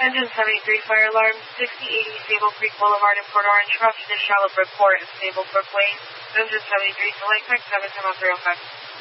Engine 73 fire alarm, 6080 Sable Creek Boulevard in Port Orange, Rough to Shallow Brook Port and Sable Brook Way. Engine 73 to Lake Tech 7 305.